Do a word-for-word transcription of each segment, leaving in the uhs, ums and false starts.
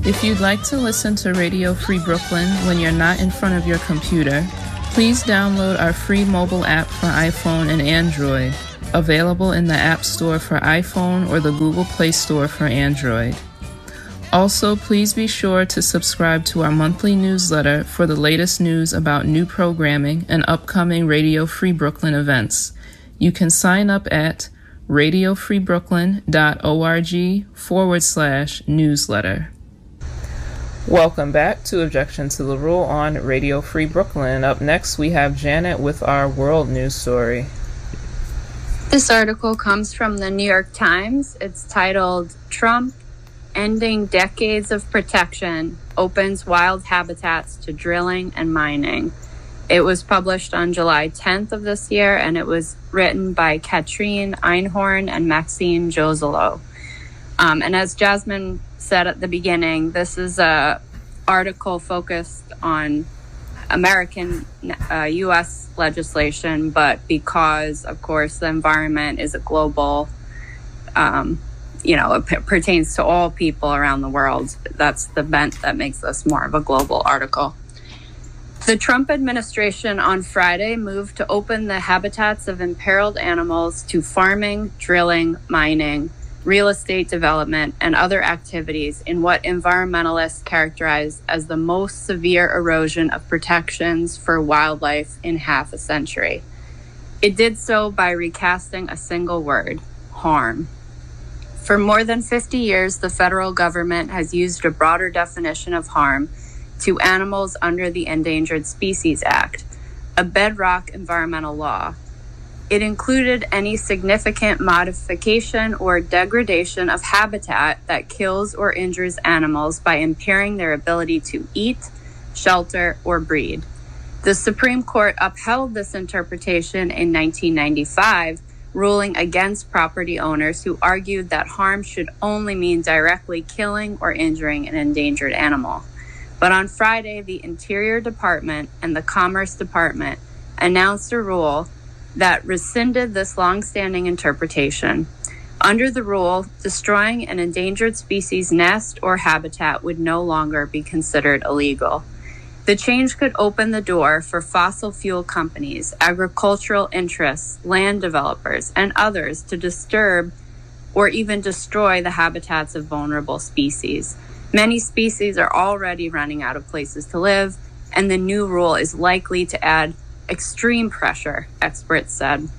If you'd like to listen to Radio Free Brooklyn when you're not in front of your computer, please download our free mobile app for iPhone and Android, available in the App Store for iPhone or the Google Play Store for Android. Also, please be sure to subscribe to our monthly newsletter for the latest news about new programming and upcoming Radio Free Brooklyn events. You can sign up at radiofreebrooklyn.org forward slash newsletter. Welcome back to Objection to the Rule on Radio Free Brooklyn. Up next, we have Janet with our world news story. This article comes from the New York Times. It's titled, Trump Ending Decades of Protection Opens Wild Habitats to Drilling and Mining. It was published on July tenth of this year, and it was written by Katrine Einhorn and Maxine Joselo. Um, and as Jasmine said at the beginning, this is a article focused on American uh, U S legislation, but because, of course, the environment is a global um you know, it p- pertains to all people around the world. That's the bent that makes this more of a global article. The Trump administration on Friday moved to open the habitats of imperiled animals to farming, drilling, mining, real estate development, and other activities in what environmentalists characterize as the most severe erosion of protections for wildlife in half a century. It did so by recasting a single word, harm. For more than fifty years, the federal government has used a broader definition of harm to animals under the Endangered Species Act, a bedrock environmental law. It included any significant modification or degradation of habitat that kills or injures animals by impairing their ability to eat, shelter, or breed. The Supreme Court upheld this interpretation in nineteen ninety-five, ruling against property owners who argued that harm should only mean directly killing or injuring an endangered animal. But on Friday, the Interior Department and the Commerce Department announced a rule that rescinded this long-standing interpretation. Under the rule, destroying an endangered species nest or habitat would no longer be considered illegal. The change could open the door for fossil fuel companies, agricultural interests, land developers, and others to disturb or even destroy the habitats of vulnerable species. Many species are already running out of places to live, and the new rule is likely to add extreme pressure, experts said.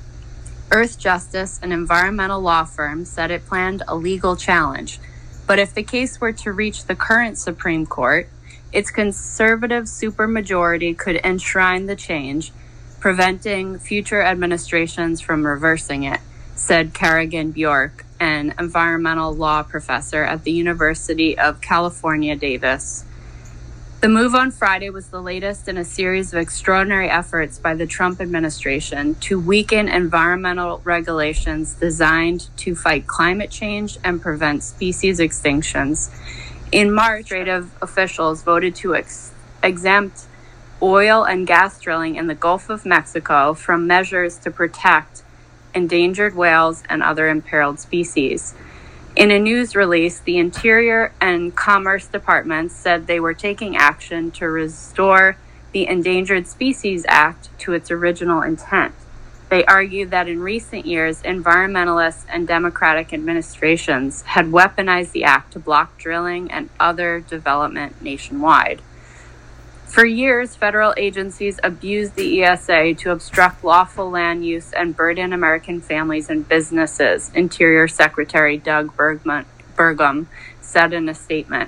Earth Justice, an environmental law firm, said it planned a legal challenge, but if the case were to reach the current Supreme Court, its conservative supermajority could enshrine the change, preventing future administrations from reversing it, said Kerrigan Bjork, an environmental law professor at the University of California, Davis. The move on Friday was the latest in a series of extraordinary efforts by the Trump administration to weaken environmental regulations designed to fight climate change and prevent species extinctions. In March, administrative officials voted to ex- exempt oil and gas drilling in the Gulf of Mexico from measures to protect endangered whales and other imperiled species. In a news release, the Interior and Commerce Departments said they were taking action to restore the Endangered Species Act to its original intent. They argued that in recent years, environmentalists and Democratic administrations had weaponized the act to block drilling and other development nationwide. For years, federal agencies abused the E S A to obstruct lawful land use and burden American families and businesses, Interior Secretary Doug Burgum, Burgum said in a statement.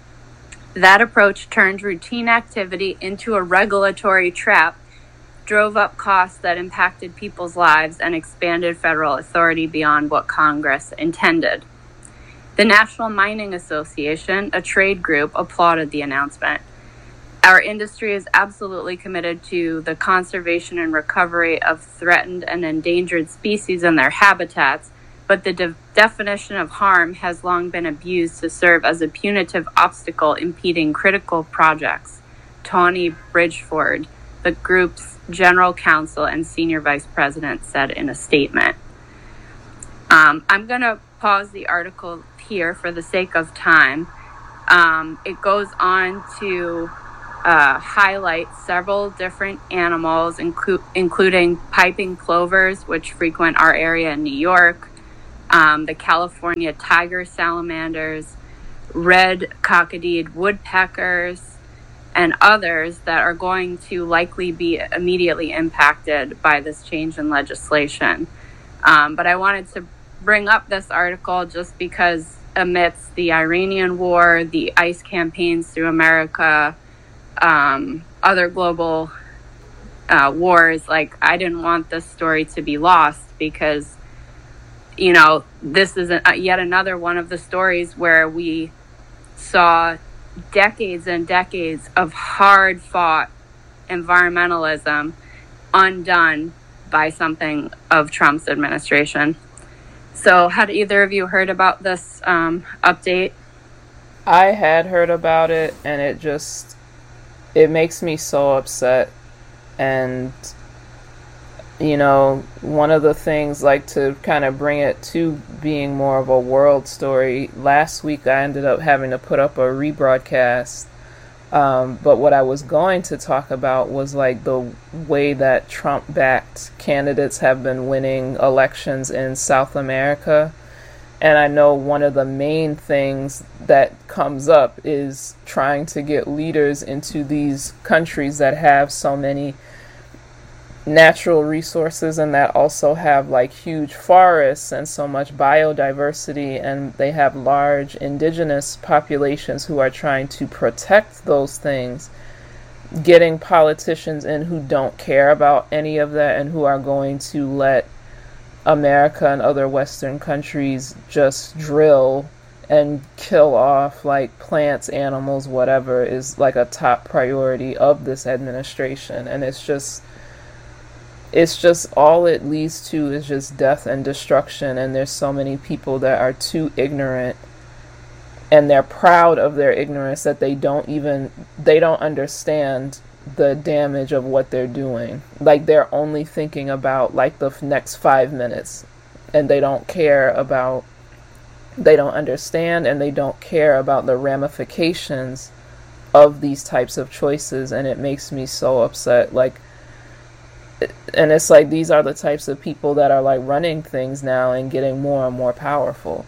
That approach turned routine activity into a regulatory trap, drove up costs that impacted people's lives, and expanded federal authority beyond what Congress intended. The National Mining Association, a trade group, applauded the announcement. Our industry is absolutely committed to the conservation and recovery of threatened and endangered species and their habitats, but the de- definition of harm has long been abused to serve as a punitive obstacle impeding critical projects, Tawny Bridgeford, the group's general counsel and senior vice president, said in a statement. Um, I'm going to pause the article here for the sake of time. Um, it goes on to uh, highlight several different animals, inclu- including piping plovers, which frequent our area in New York, um, the California tiger salamanders, red cockaded woodpeckers, and others that are going to likely be immediately impacted by this change in legislation. Um, but I wanted to bring up this article just because amidst the Iranian war, the ICE campaigns through America, um, other global uh, wars, like I didn't want this story to be lost because, you know, this is a, yet another one of the stories where we saw decades and decades of hard fought environmentalism undone by something of Trump's administration. So had either of you heard about this um, update? I had heard about it, and it just, it makes me so upset. And, you know, one of the things, like, to kind of bring it to being more of a world story, last week I ended up having to put up a rebroadcast. Um, but what I was going to talk about was like the way that Trump-backed candidates have been winning elections in South America. And I know one of the main things that comes up is trying to get leaders into these countries that have so many natural resources and that also have like huge forests and so much biodiversity, and they have large indigenous populations who are trying to protect those things, getting politicians in who don't care about any of that and who are going to let America and other Western countries just drill and kill off like plants, animals, whatever, is like a top priority of this administration. And it's just It's just all it leads to is just death and destruction, and there's so many people that are too ignorant, and they're proud of their ignorance that they don't even, they don't understand the damage of what they're doing. Like, they're only thinking about like the next five minutes, and they don't care about, they don't understand, and they don't care about the ramifications of these types of choices, and it makes me so upset. Like, and it's like these are the types of people that are like running things now and getting more and more powerful.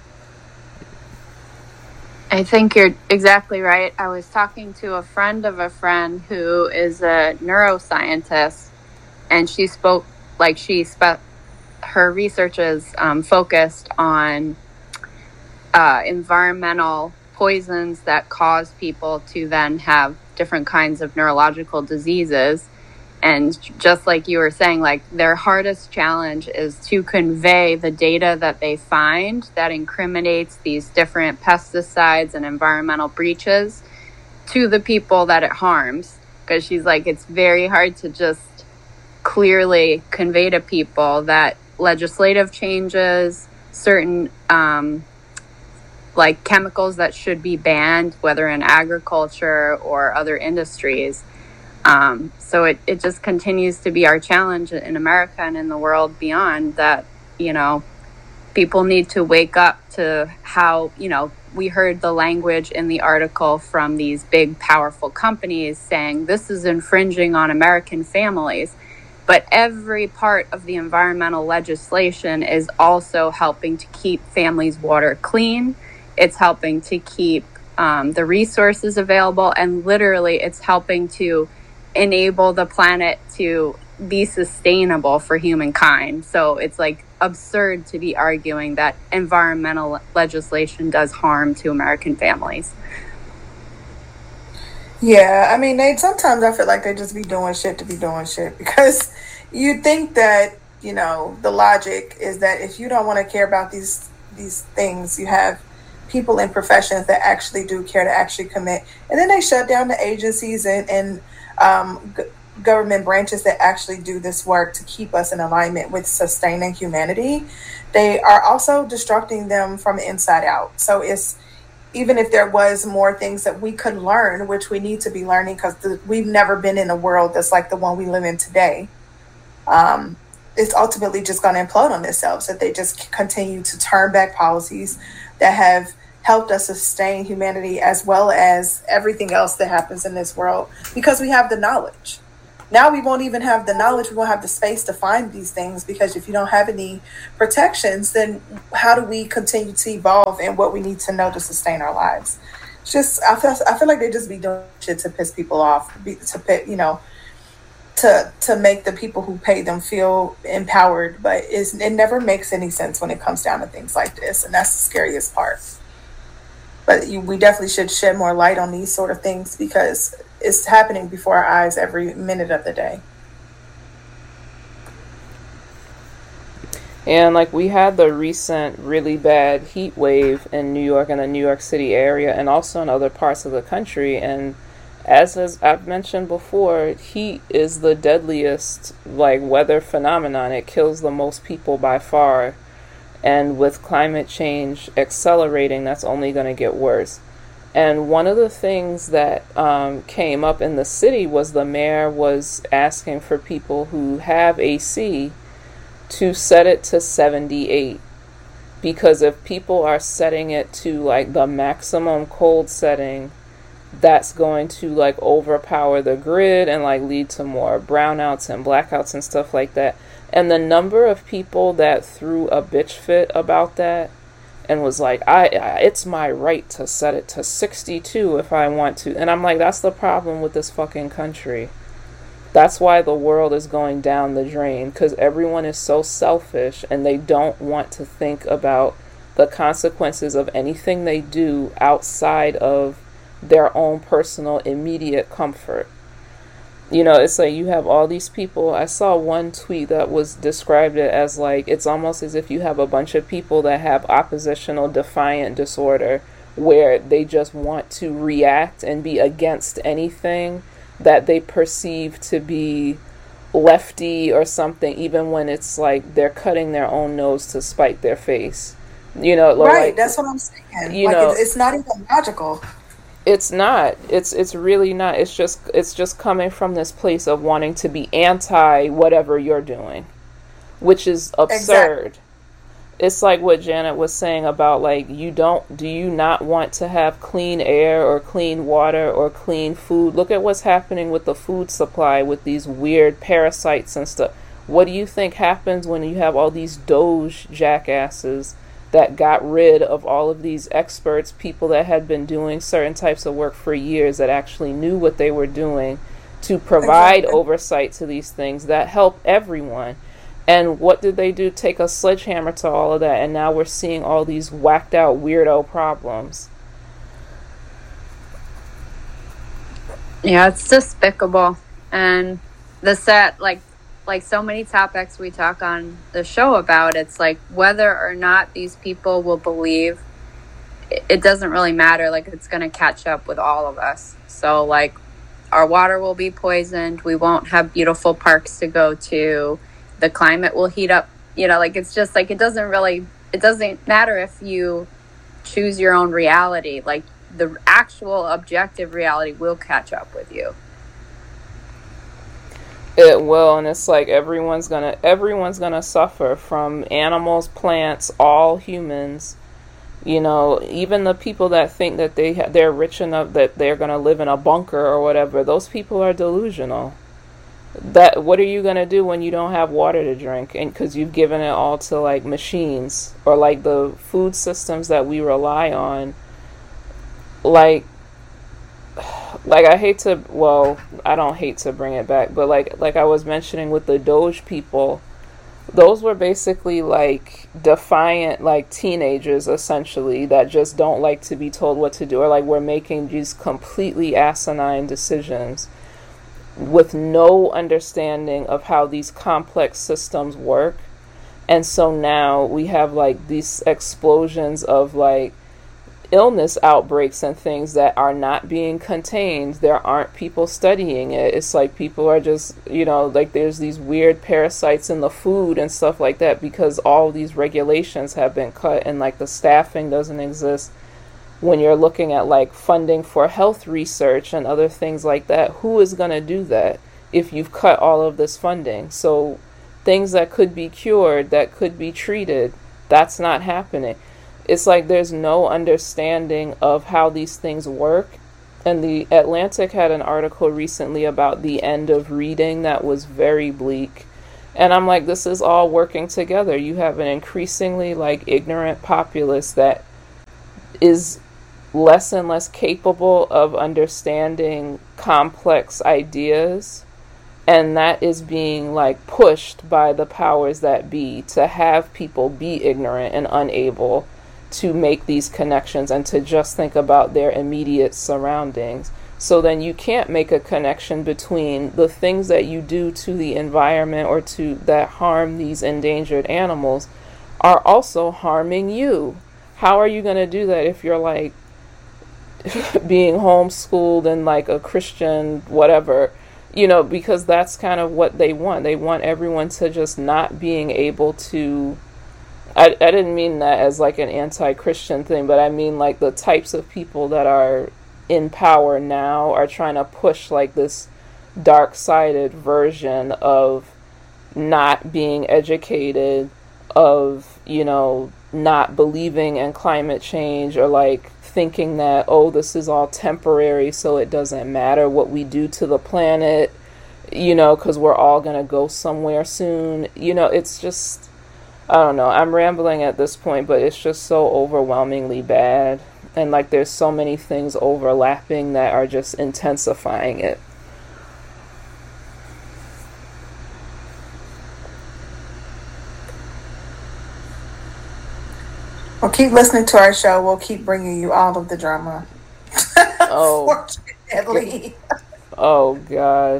I think you're exactly right. I was talking to a friend of a friend who is a neuroscientist, and she spoke like she spe- her research is um, focused on uh, environmental poisons that cause people to then have different kinds of neurological diseases. And just like you were saying, like their hardest challenge is to convey the data that they find that incriminates these different pesticides and environmental breaches to the people that it harms. Because she's like, it's very hard to just clearly convey to people that legislative changes, certain um, like chemicals that should be banned, whether in agriculture or other industries. Um, so it, it just continues to be our challenge in America and in the world beyond that, you know, people need to wake up to how, you know, we heard the language in the article from these big, powerful companies saying this is infringing on American families. But every part of the environmental legislation is also helping to keep families' water clean. It's helping to keep um, the resources available. And literally, it's helping to enable the planet to be sustainable for humankind. So it's like absurd to be arguing that environmental legislation does harm to American families. Yeah, I mean, they sometimes I feel like they just be doing shit to be doing shit, because you think that, you know, the logic is that if you don't want to care about these these things, you have people in professions that actually do care, to actually commit, and then they shut down the agencies and and um, g- government branches that actually do this work to keep us in alignment with sustaining humanity. They are also destructing them from the inside out. So it's, even if there was more things that we could learn, which we need to be learning, because we've never been in a world that's like the one we live in today, um, it's ultimately just going to implode on themselves if they just continue to turn back policies that have helped us sustain humanity as well as everything else that happens in this world, because we have the knowledge. Now we won't even have the knowledge, we won't have the space to find these things, because if you don't have any protections, then how do we continue to evolve in what we need to know to sustain our lives? It's just, I feel, I feel like they just be doing shit to piss people off, be, to pit, you know, to to make the people who pay them feel empowered, but it's, it never makes any sense when it comes down to things like this, and that's the scariest part. But you, we definitely should shed more light on these sort of things, because it's happening before our eyes every minute of the day. And like, we had the recent really bad heat wave in New York and the New York City area, and also in other parts of the country. And as as I've mentioned before, heat is the deadliest like weather phenomenon. It kills the most people by far. And with climate change accelerating, that's only going to get worse. And one of the things that um, came up in the city was the mayor was asking for people who have A C to set it to seventy-eight. Because if people are setting it to like the maximum cold setting, that's going to like overpower the grid and like lead to more brownouts and blackouts and stuff like that. And the number of people that threw a bitch fit about that and was like, I, I it's my right to set it to sixty-two if I want to. And I'm like, that's the problem with this fucking country. That's why the world is going down the drain, because everyone is so selfish and they don't want to think about the consequences of anything they do outside of their own personal immediate comfort. You know, it's like you have all these people. I saw one tweet that was described it as like, it's almost as if you have a bunch of people that have oppositional defiant disorder, where they just want to react and be against anything that they perceive to be lefty or something, even when it's like they're cutting their own nose to spite their face. You know, right? Like, that's what I'm saying. You like know, it's, it's not even logical. It's not. It's it's really not. It's just it's just coming from this place of wanting to be anti whatever you're doing, which is absurd. Exactly. It's like what Janet was saying about like, you don't do you not want to have clean air or clean water or clean food? Look at what's happening with the food supply with these weird parasites and stuff. What do you think happens when you have all these Doge jackasses that got rid of all of these experts, people that had been doing certain types of work for years, that actually knew what they were doing to provide exactly. oversight to these things that help everyone? And what did they do? Take a sledgehammer to all of that, and now we're seeing all these whacked out weirdo problems. Yeah, it's despicable. And the set, like, like so many topics we talk on the show about, it's like whether or not these people will believe, it doesn't really matter. Like, it's going to catch up with all of us. So, like, our water will be poisoned. We won't have beautiful parks to go to. The climate will heat up. You know, like, it's just like, it doesn't really, it doesn't matter if you choose your own reality. Like, the actual objective reality will catch up with you. It will, and it's like everyone's gonna everyone's gonna suffer, from animals, plants, all humans. You know, even the people that think that they ha- they're rich enough that they're gonna live in a bunker or whatever. Those people are delusional. That what are you gonna do when you don't have water to drink, and because you've given it all to like machines, or like the food systems that we rely on, like. Like, I hate to, well, I don't hate to bring it back, but like like I was mentioning with the Doge people, those were basically like defiant, like teenagers essentially, that just don't like to be told what to do, or like we're making these completely asinine decisions with no understanding of how these complex systems work. And so now we have like these explosions of like illness outbreaks and things that are not being contained. There aren't people studying it. It's like people are just, you know, like there's these weird parasites in the food and stuff like that because all these regulations have been cut, and like the staffing doesn't exist. When you're looking at like funding for health research and other things like that, who is going to do that if you've cut all of this funding? So things that could be cured, that could be treated, that's not happening. it's like there's no understanding of how these things work. And the Atlantic had an article recently about the end of reading that was very bleak. And I'm like, this is all working together. You have an increasingly like ignorant populace that is less and less capable of understanding complex ideas. And that is being like pushed by the powers that be to have people be ignorant and unable to make these connections and to just think about their immediate surroundings. So then you can't make a connection between the things that you do to the environment or to that harm these endangered animals are also harming you. How are you going to do that if you're like being homeschooled and like a Christian, whatever, you know, because that's kind of what they want. They want everyone to just not being able to, I, I didn't mean that as like an anti-Christian thing, but I mean like the types of people that are in power now are trying to push like this dark-sided version of not being educated, of, you know, not believing in climate change, or like thinking that, oh, this is all temporary, so it doesn't matter what we do to the planet, you know, because we're all going to go somewhere soon. You know, it's just, I don't know, I'm rambling at this point, but it's just so overwhelmingly bad. And like there's so many things overlapping that are just intensifying it. Well, keep listening to our show. We'll keep bringing you all of the drama. Oh. Fortunately. Oh, God.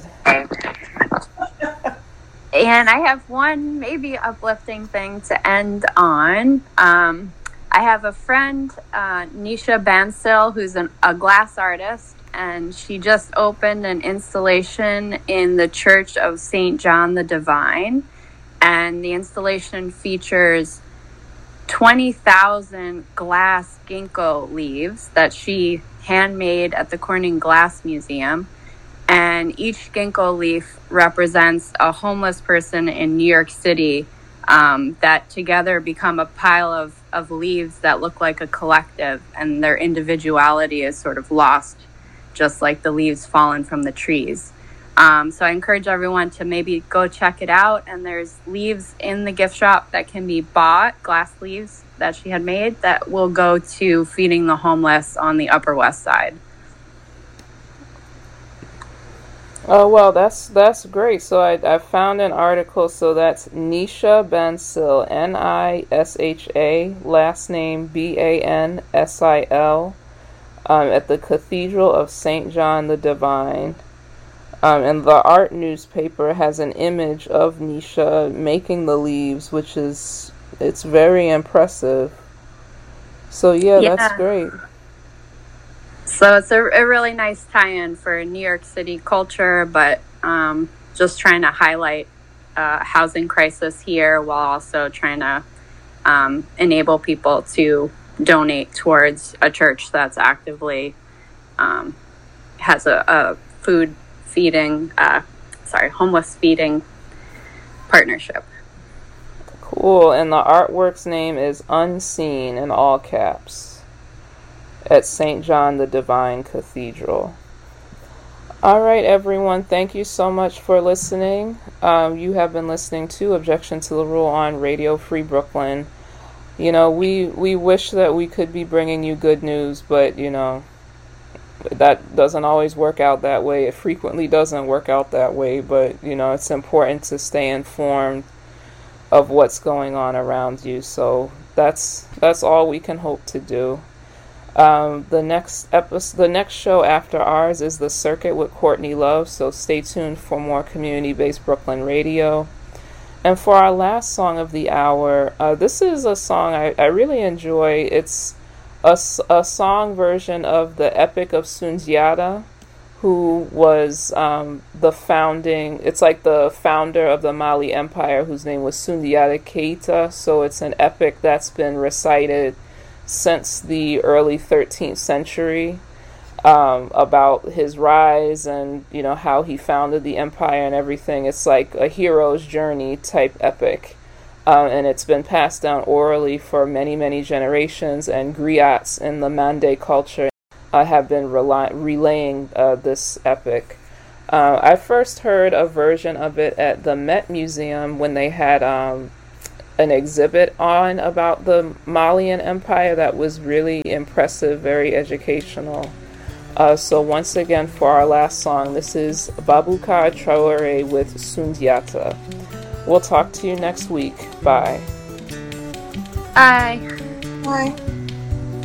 And I have one maybe uplifting thing to end on. Um, I have a friend, uh, Nisha Bansil, who's an, a glass artist, and she just opened an installation in the Church of Saint John the Divine. And the installation features twenty thousand glass ginkgo leaves that she handmade at the Corning Glass Museum. And each ginkgo leaf represents a homeless person in New York City um, that together become a pile of, of leaves that look like a collective, and their individuality is sort of lost, just like the leaves fallen from the trees. Um, so I encourage everyone to maybe go check it out. And there's leaves in the gift shop that can be bought, glass leaves that she had made, that will go to feeding the homeless on the Upper West Side. Oh, well, that's that's great. So I, I found an article. So that's Nisha Bansil, N I S H A, last name B A N S I L, um, at the Cathedral of Saint John the Divine. Um, and the art newspaper has an image of Nisha making the leaves, which is, it's very impressive. So yeah, yeah. That's great. So it's a, a really nice tie-in for New York City culture, but um, just trying to highlight uh, housing crisis here while also trying to um, enable people to donate towards a church that's actively um, has a, a food feeding, uh, sorry, homeless feeding partnership. Cool. And the artwork's name is Unseen in all caps at Saint John the Divine Cathedral. All right, everyone. Thank you so much for listening. Um, you have been listening to Objection to the Rule on Radio Free Brooklyn. You know, we, we wish that we could be bringing you good news, but, you know, that doesn't always work out that way. It frequently doesn't work out that way, but, you know, it's important to stay informed of what's going on around you. So that's that's all we can hope to do. Um, the next episode, the next show after ours is The Circuit with Courtney Love, so stay tuned for more community-based Brooklyn radio. And for our last song of the hour, uh, this is a song I, I really enjoy. It's a, a song version of the Epic of Sundiata, who was um, the founding, it's like the founder of the Mali Empire, whose name was Sundiata Keita. So it's an epic that's been recited since the early thirteenth century, um, about his rise and, you know, how he founded the empire and everything. It's like a hero's journey type epic. Uh, and it's been passed down orally for many, many generations, and griots in the Mande culture uh, have been rely- relaying uh, this epic. Uh, I first heard a version of it at the Met Museum when they had um, an exhibit on about the Malian Empire that was really impressive, very educational. Uh, so once again, for our last song, this is Baboucarr Traoré with Sundiata. We'll talk to you next week. Bye. Bye. Bye.